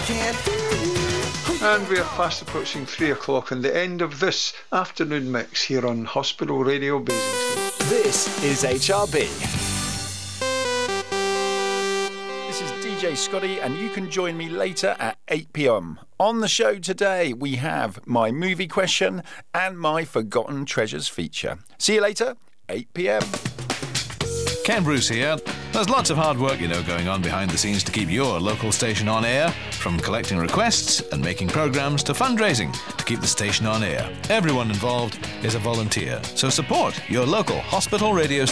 can't hear you. And we are fast approaching 3 o'clock and the end of this afternoon mix here on Hospital Radio Basingstoke. This is HRB. This is DJ Scotty, and you can join me later at 8 p.m. On the show today, we have my movie question and my Forgotten Treasures feature. See you later, 8 p.m. Ken Bruce here. There's lots of hard work, going on behind the scenes to keep your local station on air, from collecting requests and making programmes to fundraising to keep the station on air. Everyone involved is a volunteer, so support your local hospital radio